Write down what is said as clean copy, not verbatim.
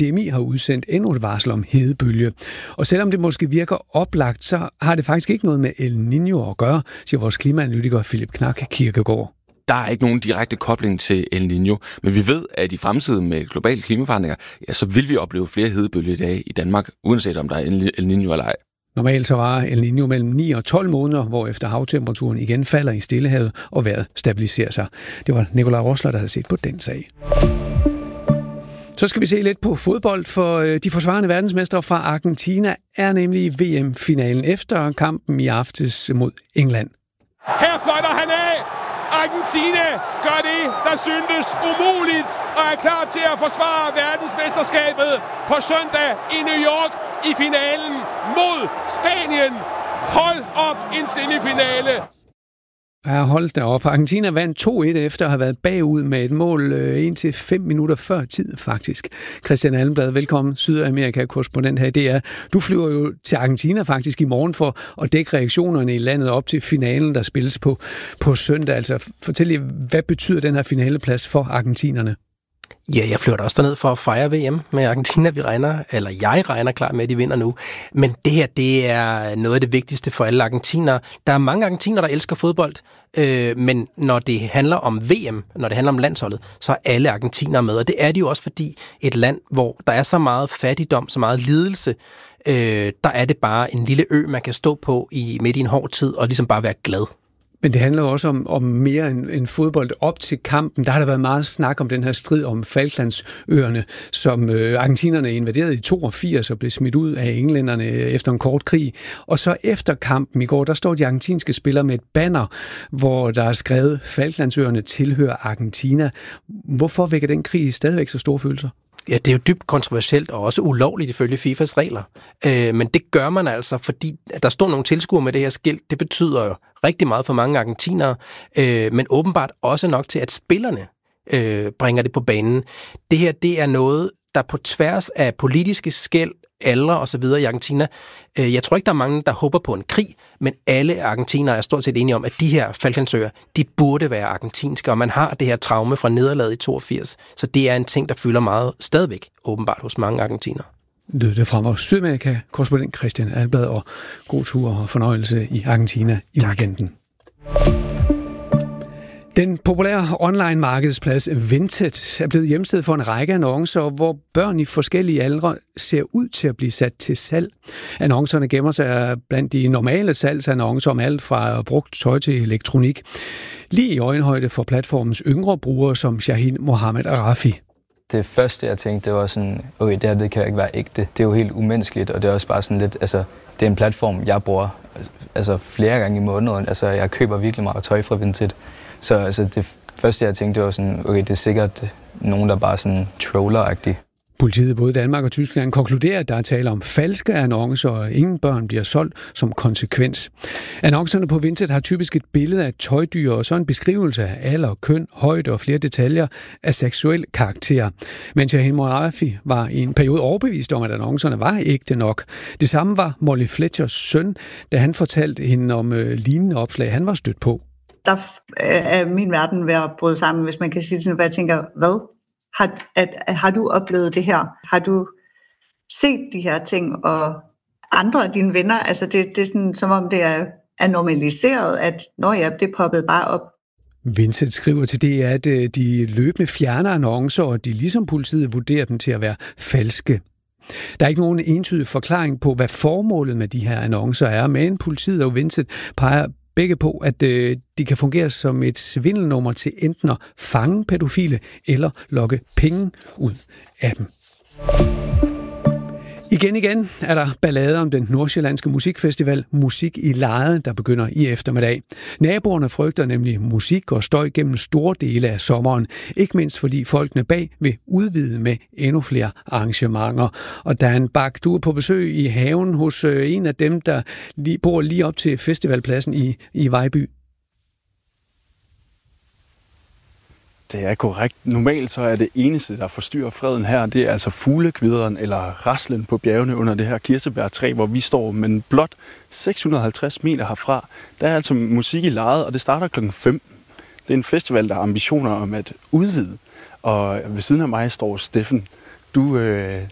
DMI har udsendt endnu et varsel om hedebølge. Og selvom det måske virker oplagt, så har det faktisk ikke noget med El Niño at gøre, siger vores klimaanalytiker Philip Knak Kirkegaard. Der er ikke nogen direkte kobling til El Niño, men vi ved, at i fremtiden med globale klimaforandringer, ja, så vil vi opleve flere hedebølgedage i Danmark, uanset om der er El Niño eller ej. Normalt så varer El Niño mellem 9 og 12 måneder, hvorefter havtemperaturen igen falder i Stillehavet og vejret stabiliserer sig. Det var Nikolaj Rosler, der havde set på den sag. Så skal vi se lidt på fodbold, for de forsvarende verdensmestre fra Argentina er nemlig i VM-finalen efter kampen i aftes mod England. Her fløjter han af! Argentina gør det, der syntes umuligt, og er klar til at forsvare verdensmesterskabet på søndag i New York i finalen mod Spanien. Hold op, en semifinale! Ja, hold da op. Argentina vandt 2-1 efter at have været bagud med et mål 1-5 minutter før tid, faktisk. Christian Allenblad, velkommen, Sydamerika-korrespondent her i DR. Du flyver jo til Argentina faktisk i morgen for at dække reaktionerne i landet op til finalen, der spilles på søndag. Altså, fortæl lige, hvad betyder den her finaleplads for argentinerne? Ja, jeg flyver da også derned for at fejre VM med Argentina. Jeg regner klart med, at de vinder nu. Men det her, det er noget af det vigtigste for alle argentinere. Der er mange argentinere, der elsker fodbold, men når det handler om VM, når det handler om landsholdet, så er alle argentinere med. Og det er de jo også, fordi et land, hvor der er så meget fattigdom, så meget lidelse, der er det bare en lille ø, man kan stå på midt i en hård tid og ligesom bare være glad. Men det handler også om mere end fodbold. Op til kampen, der har der været meget snak om den her strid om Falklandsøerne, som argentinerne invaderede i 82 og blev smidt ud af englænderne efter en kort krig. Og så efter kampen i går, der står de argentinske spillere med et banner, hvor der er skrevet, Falklandsøerne tilhører Argentina. Hvorfor vækker den krig stadigvæk så store følelser? Ja, det er jo dybt kontroversielt og også ulovligt ifølge FIFAs regler. Men det gør man altså, fordi der står nogle tilskuere med det her skilt. Det betyder jo rigtig meget for mange argentinere, men åbenbart også nok til, at spillerne bringer det på banen. Det her, det er noget, der på tværs af politiske skel, aldre og så videre i Argentina. Jeg tror ikke, der er mange, der håber på en krig, men alle argentinere er stort set enige om, at de her Falklandsøer, de burde være argentinske, og man har det her traume fra nederlaget i 82. Så det er en ting, der fylder meget stadigvæk, åbenbart hos mange argentinere. Det fra vores Sydamerika-korrespondent Christian Alblad, og god tur og fornøjelse i Argentina i weekenden. Den populære online-markedsplads Vinted er blevet hjemsted for en række annoncer, hvor børn i forskellige aldre ser ud til at blive sat til salg. Annoncerne gemmer sig blandt de normale salgsannoncer om alt fra brugt tøj til elektronik. Lige i øjenhøjde for platformens yngre brugere som Shahin Mohammed Arafi. Det første, jeg tænkte, det var sådan, okay, det her det kan ikke være ægte. Det er jo helt umenneskeligt, og det er også bare sådan lidt, altså, det er en platform, jeg bruger flere gange i måneden. Altså, jeg køber virkelig meget tøj fra Vinted. Så altså, det første, jeg tænkte, det var sådan, okay, det er sikkert nogen, der bare sådan troller-agtig. Politiet i både Danmark og Tyskland konkluderer, at der er tale om falske annoncer, og ingen børn bliver solgt som konsekvens. Annoncerne på Vinted har typisk et billede af et tøjdyr og så en beskrivelse af alder, køn, højde og flere detaljer af seksuel karakter. Men Shahin Mohammed var i en periode overbevist om, at annoncerne var ægte nok. Det samme var Molly Fletchers søn, da han fortalte hende om lignende opslag, han var stødt på. Der er min verden ved at bryde sammen, hvis man kan sige sådan, hvor jeg tænker, hvad? Har du oplevet det her? Har du set de her ting, og andre af dine venner? Altså det er sådan, som om det er normaliseret, at det poppede bare op. Vincent skriver til det, at de løbende fjerner annoncer, og de ligesom politiet vurderer dem til at være falske. Der er ikke nogen entydig forklaring på, hvad formålet med de her annoncer er, men politiet og Vincent peger begge på, at de kan fungere som et svindelnummer til enten at fange pædofile eller lokke penge ud af dem. Igen er der ballade om den nordsjællandske musikfestival Musik i Lejet, der begynder i eftermiddag. Naboerne frygter nemlig musik og støj gennem store dele af sommeren. Ikke mindst fordi folkene bag vil udvide med endnu flere arrangementer. Og Dan Bak, du er på besøg i haven hos en af dem, der bor lige op til festivalpladsen i Vejby. Det er korrekt. Normalt så er det eneste, der forstyrrer freden her, det er altså fuglekvideren eller raslen på bjergene under det her kirsebærtræ, hvor vi står. Men blot 650 meter herfra, der er altså musik i Lejet, og det starter klokken 5. Det er en festival, der har ambitioner om at udvide. Og ved siden af mig står Steffen. Du